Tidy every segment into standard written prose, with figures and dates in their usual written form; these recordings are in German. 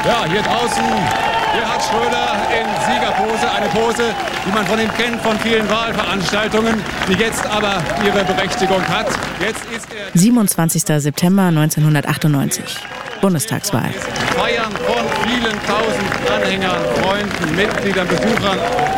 Ja, hier draußen Gerhard Schröder in Siegerpose, eine Pose, die man von ihm kennt von vielen Wahlveranstaltungen, die jetzt aber ihre Berechtigung hat. Jetzt ist er 27. September 1998, Bundestagswahl. Feiern von vielen tausend Anhängern, Freunden, Mitgliedern, Besuchern.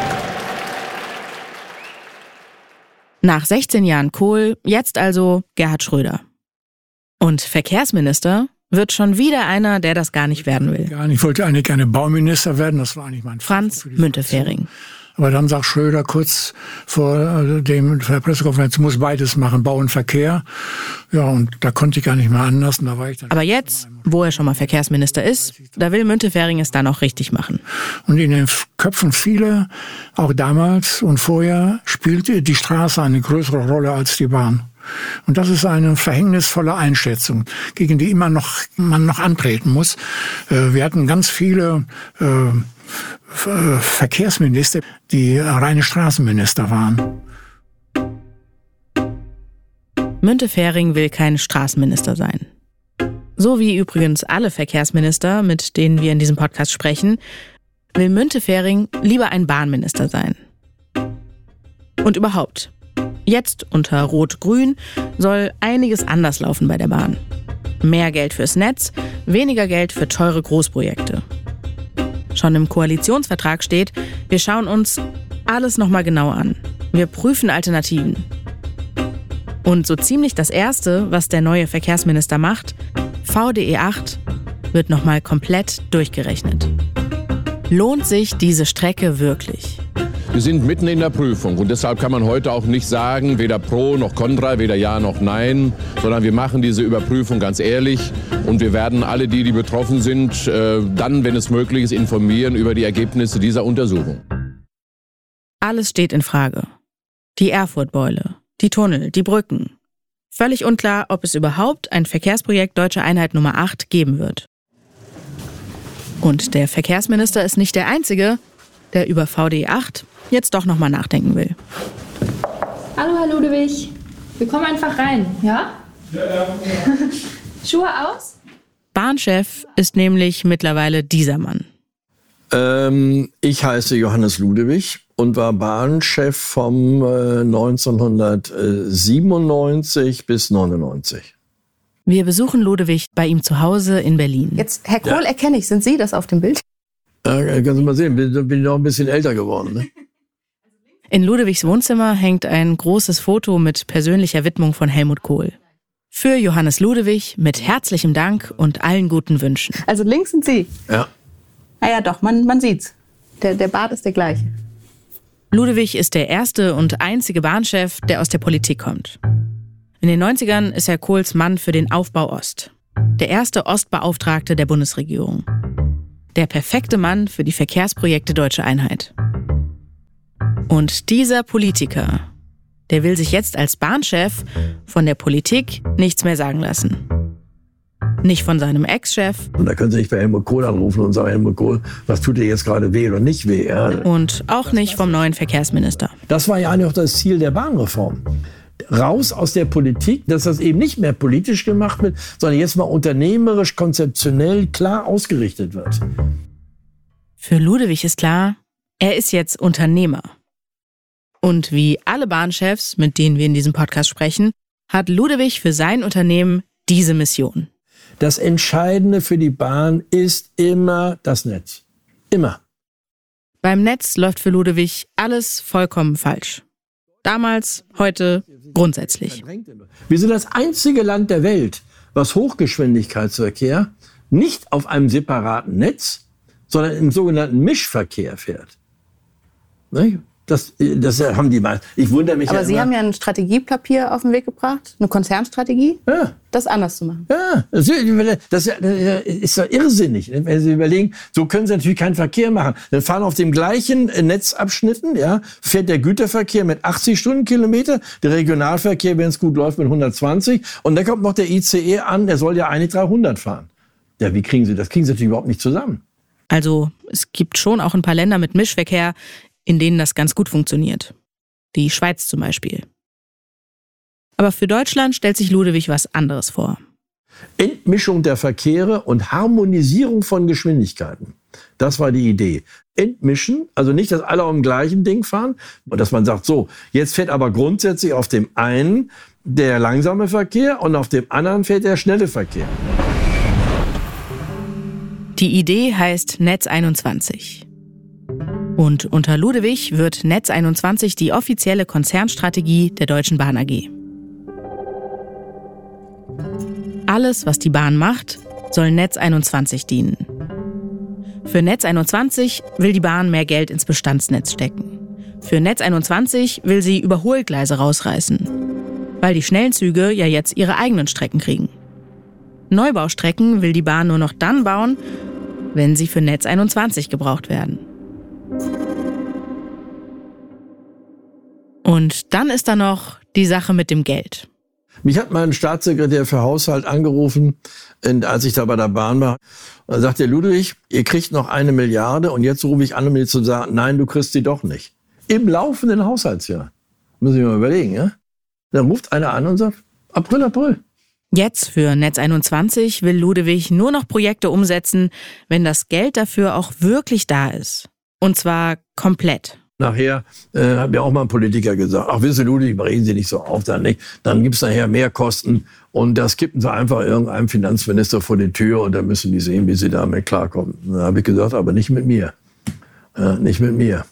Nach 16 Jahren Kohl, jetzt also Gerhard Schröder. Und Verkehrsminister wird schon wieder einer, der das gar nicht werden will. Ich wollte eigentlich gerne Bauminister werden, das war eigentlich mein Franz Müntefering. Aber dann sagt Schröder kurz vor der Pressekonferenz, muss beides machen, Bau und Verkehr. Ja, und da konnte ich gar nicht mehr anders. Und da war ich dann. Aber jetzt, wo er schon mal Verkehrsminister ist, da will Müntefering es dann auch richtig machen. Und in den Köpfen vieler, auch damals und vorher, spielte die Straße eine größere Rolle als die Bahn. Und das ist eine verhängnisvolle Einschätzung, gegen die man noch antreten muss. Wir hatten ganz viele Verkehrsminister, die reine Straßenminister waren. Müntefering will kein Straßenminister sein. So wie übrigens alle Verkehrsminister, mit denen wir in diesem Podcast sprechen, will Müntefering lieber ein Bahnminister sein. Und überhaupt, jetzt unter Rot-Grün soll einiges anders laufen bei der Bahn. Mehr Geld fürs Netz, weniger Geld für teure Großprojekte. Schon im Koalitionsvertrag steht, wir schauen uns alles nochmal genau an. Wir prüfen Alternativen. Und so ziemlich das Erste, was der neue Verkehrsminister macht, VDE 8, wird nochmal komplett durchgerechnet. Lohnt sich diese Strecke wirklich? Wir sind mitten in der Prüfung und deshalb kann man heute auch nicht sagen, weder pro noch contra, weder ja noch nein, sondern wir machen diese Überprüfung ganz ehrlich und wir werden alle, die betroffen sind, dann, wenn es möglich ist, informieren über die Ergebnisse dieser Untersuchung. Alles steht in Frage. Die Erfurtbeule, die Tunnel, die Brücken. Völlig unklar, ob es überhaupt ein Verkehrsprojekt Deutsche Einheit Nummer 8 geben wird. Und der Verkehrsminister ist nicht der Einzige, der über VDE 8 jetzt doch nochmal nachdenken will. Hallo, Herr Ludewig. Wir kommen einfach rein, ja? Ja. Schuhe aus? Bahnchef ist nämlich mittlerweile dieser Mann. Ich heiße Johannes Ludewig und war Bahnchef vom 1997 bis 99. Wir besuchen Ludewig bei ihm zu Hause in Berlin. Jetzt, Herr Kohl, erkenne ich. Sind Sie das auf dem Bild? Kannst du mal sehen, bin noch ein bisschen älter geworden. Ne? In Ludewigs Wohnzimmer hängt ein großes Foto mit persönlicher Widmung von Helmut Kohl. Für Johannes Ludewig mit herzlichem Dank und allen guten Wünschen. Also links sind Sie? Ja. Ah ja, doch, man sieht's. Der Bart ist der gleiche. Ludewig ist der erste und einzige Bahnchef, der aus der Politik kommt. In den 90ern ist er Kohls Mann für den Aufbau Ost. Der erste Ostbeauftragte der Bundesregierung. Der perfekte Mann für die Verkehrsprojekte Deutsche Einheit. Und dieser Politiker, der will sich jetzt als Bahnchef von der Politik nichts mehr sagen lassen. Nicht von seinem Ex-Chef. Und da können Sie nicht bei Helmut Kohl anrufen und sagen, Helmut Kohl, was tut dir jetzt gerade weh oder nicht weh? Ja. Und auch nicht vom neuen Verkehrsminister. Das war ja eigentlich auch das Ziel der Bahnreform. Raus aus der Politik, dass das eben nicht mehr politisch gemacht wird, sondern jetzt mal unternehmerisch, konzeptionell klar ausgerichtet wird. Für Ludewig ist klar, er ist jetzt Unternehmer. Und wie alle Bahnchefs, mit denen wir in diesem Podcast sprechen, hat Ludewig für sein Unternehmen diese Mission. Das Entscheidende für die Bahn ist immer das Netz. Immer. Beim Netz läuft für Ludewig alles vollkommen falsch. Damals, heute, grundsätzlich. Wir sind das einzige Land der Welt, was Hochgeschwindigkeitsverkehr nicht auf einem separaten Netz, sondern im sogenannten Mischverkehr fährt. Ne? Das haben die meisten. Ich wundere mich. Aber Sie haben ja ein Strategiepapier auf den Weg gebracht, eine Konzernstrategie, ja. Das anders zu machen. Ja, das ist doch irrsinnig. Wenn Sie überlegen, so können Sie natürlich keinen Verkehr machen. Dann fahren auf dem gleichen Netzabschnitten, ja, fährt der Güterverkehr mit 80 Stundenkilometer, der Regionalverkehr, wenn es gut läuft, mit 120. Und dann kommt noch der ICE an, der soll ja eigentlich 300 fahren. Ja, wie kriegen Sie das? Kriegen Sie natürlich überhaupt nicht zusammen. Also, es gibt schon auch ein paar Länder mit Mischverkehr, in denen das ganz gut funktioniert. Die Schweiz zum Beispiel. Aber für Deutschland stellt sich Ludewig was anderes vor. Entmischung der Verkehre und Harmonisierung von Geschwindigkeiten. Das war die Idee. Entmischen, also nicht, dass alle auf dem gleichen Ding fahren, und dass man sagt, so, jetzt fährt aber grundsätzlich auf dem einen der langsame Verkehr und auf dem anderen fährt der schnelle Verkehr. Die Idee heißt Netz 21. Und unter Ludewig wird Netz 21 die offizielle Konzernstrategie der Deutschen Bahn AG. Alles, was die Bahn macht, soll Netz 21 dienen. Für Netz 21 will die Bahn mehr Geld ins Bestandsnetz stecken. Für Netz 21 will sie Überholgleise rausreißen, weil die schnellen Züge ja jetzt ihre eigenen Strecken kriegen. Neubaustrecken will die Bahn nur noch dann bauen, wenn sie für Netz 21 gebraucht werden. Und dann ist da noch die Sache mit dem Geld. Mich hat mein Staatssekretär für Haushalt angerufen, als ich da bei der Bahn war. Da sagt der Ludwig, ihr kriegt noch 1 Milliarde und jetzt rufe ich an, um dir zu sagen, nein, du kriegst sie doch nicht. Im laufenden Haushaltsjahr. Muss ich mir mal überlegen, ja? Dann ruft einer an und sagt, April. Jetzt für Netz 21 will Ludewig nur noch Projekte umsetzen, wenn das Geld dafür auch wirklich da ist. Und zwar komplett. Nachher hat mir auch mal ein Politiker gesagt, ach wissen Sie, Ludwig, regen Sie nicht so auf, dann gibt es nachher mehr Kosten und das kippen Sie einfach irgendeinem Finanzminister vor die Tür und dann müssen die sehen, wie sie damit klarkommen. Da habe ich gesagt, aber nicht mit mir. Nicht mit mir.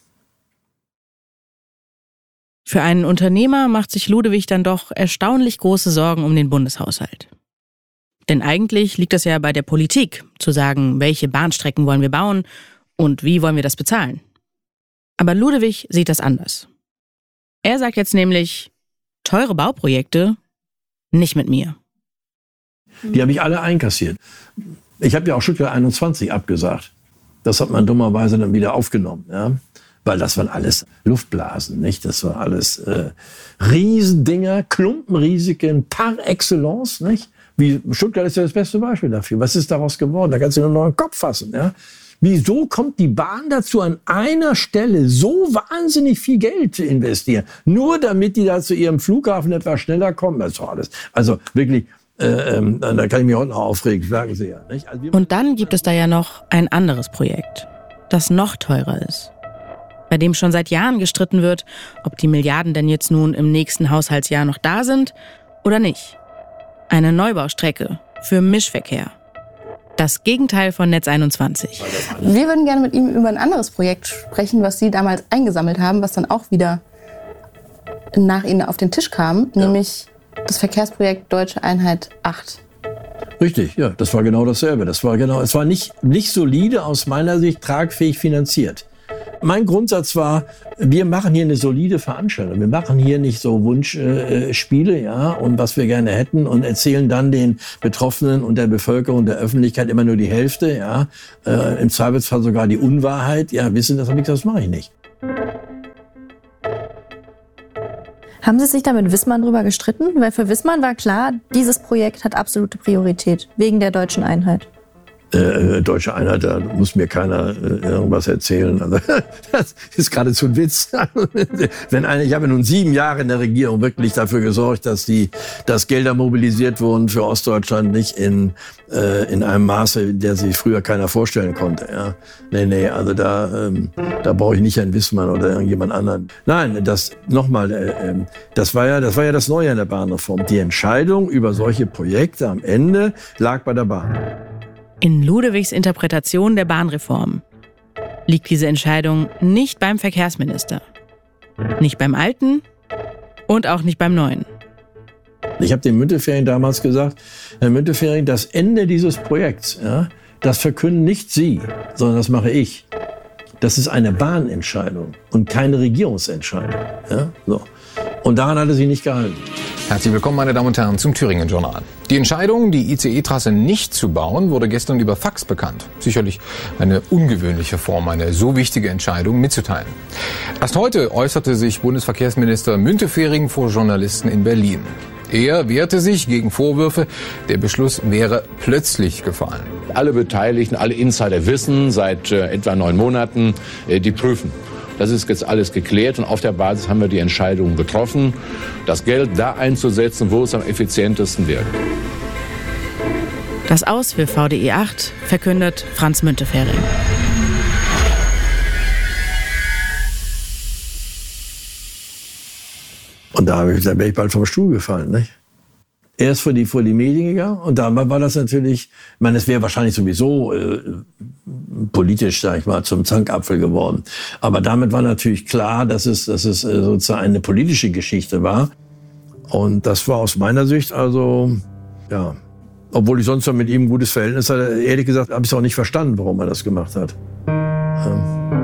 Für einen Unternehmer macht sich Ludewig dann doch erstaunlich große Sorgen um den Bundeshaushalt. Denn eigentlich liegt es ja bei der Politik, zu sagen, welche Bahnstrecken wollen wir bauen und wie wollen wir das bezahlen. Aber Ludewig sieht das anders. Er sagt jetzt nämlich, teure Bauprojekte, nicht mit mir. Die habe ich alle einkassiert. Ich habe ja auch Stuttgart 21 abgesagt. Das hat man dummerweise dann wieder aufgenommen, ja. Weil das waren alles Luftblasen, nicht? Das war alles Riesendinger, Klumpenrisiken par excellence, nicht? Wie Stuttgart ist ja das beste Beispiel dafür. Was ist daraus geworden? Da kannst du nur noch einen Kopf fassen, ja? Wieso kommt die Bahn dazu, an einer Stelle so wahnsinnig viel Geld zu investieren? Nur damit die da zu ihrem Flughafen etwas schneller kommen? Das ist doch alles. Also wirklich, da kann ich mich heute noch aufregen, sagen Sie ja, nicht? Also und dann gibt es da ja noch ein anderes Projekt, das noch teurer ist. Bei dem schon seit Jahren gestritten wird, ob die Milliarden denn jetzt nun im nächsten Haushaltsjahr noch da sind oder nicht. Eine Neubaustrecke für Mischverkehr. Das Gegenteil von Netz 21. Wir würden gerne mit Ihnen über ein anderes Projekt sprechen, was Sie damals eingesammelt haben, was dann auch wieder nach Ihnen auf den Tisch kam, nämlich das Verkehrsprojekt Deutsche Einheit 8. Richtig, ja, das war genau dasselbe. Es war nicht solide, aus meiner Sicht tragfähig finanziert. Mein Grundsatz war, wir machen hier eine solide Veranstaltung. Wir machen hier nicht so Wunschspiele, ja, und was wir gerne hätten und erzählen dann den Betroffenen und der Bevölkerung, der Öffentlichkeit immer nur die Hälfte, ja, im Zweifelsfall sogar die Unwahrheit. Ja, wissen das, das mache ich nicht. Haben Sie sich da mit Wissmann drüber gestritten? Weil für Wissmann war klar, dieses Projekt hat absolute Priorität, wegen der deutschen Einheit. Deutsche Einheit, da muss mir keiner irgendwas erzählen. Also, das ist geradezu ein Witz. Ich habe nun 7 Jahre in der Regierung wirklich dafür gesorgt, dass Gelder mobilisiert wurden für Ostdeutschland, nicht in einem Maße, der sich früher keiner vorstellen konnte. Ja. Nee, also da brauche ich nicht Herrn Wissmann oder irgendjemand anderen. Nein, das war ja das Neue an der Bahnreform. Die Entscheidung über solche Projekte am Ende lag bei der Bahn. In Ludewigs Interpretation der Bahnreform liegt diese Entscheidung nicht beim Verkehrsminister, nicht beim Alten und auch nicht beim Neuen. Ich habe dem Müntefering damals gesagt, Herr Müntefering, das Ende dieses Projekts, ja, das verkünden nicht Sie, sondern das mache ich. Das ist eine Bahnentscheidung und keine Regierungsentscheidung. Ja, so. Und daran hat er sich nicht gehalten. Herzlich willkommen, meine Damen und Herren, zum Thüringen-Journal. Die Entscheidung, die ICE-Trasse nicht zu bauen, wurde gestern über Fax bekannt. Sicherlich eine ungewöhnliche Form, eine so wichtige Entscheidung mitzuteilen. Erst heute äußerte sich Bundesverkehrsminister Müntefering vor Journalisten in Berlin. Er wehrte sich gegen Vorwürfe, der Beschluss wäre plötzlich gefallen. Alle Beteiligten, alle Insider wissen seit etwa 9 Monaten, die prüfen. Das ist jetzt alles geklärt und auf der Basis haben wir die Entscheidung getroffen, das Geld da einzusetzen, wo es am effizientesten wirkt. Das Aus für VDE 8 verkündet Franz Müntefering. Und da bin ich bald vom Stuhl gefallen, nicht? Erst vor die Medien gegangen und dann war das natürlich, ich meine, es wäre wahrscheinlich sowieso politisch, sag ich mal, zum Zankapfel geworden. Aber damit war natürlich klar, dass es sozusagen eine politische Geschichte war. Und das war aus meiner Sicht also, ja, obwohl ich sonst noch mit ihm ein gutes Verhältnis hatte, ehrlich gesagt, habe ich es auch nicht verstanden, warum er das gemacht hat. Ja.